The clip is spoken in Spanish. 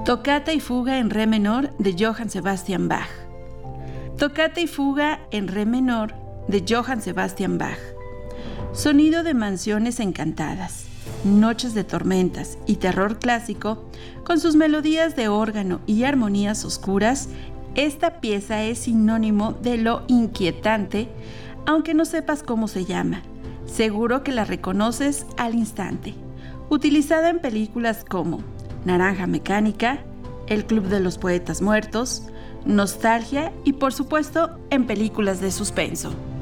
Toccata y fuga en re menor de Johann Sebastian Bach. Toccata y fuga en re menor de Johann Sebastian Bach. Sonido de mansiones encantadas, noches de tormentas y terror clásico, con sus melodías de órgano y armonías oscuras, esta pieza es sinónimo de lo inquietante, aunque no sepas cómo se llama. Seguro que la reconoces al instante. Utilizada en películas como Naranja Mecánica, El Club de los Poetas Muertos, Nostalgia y por supuesto en películas de suspenso.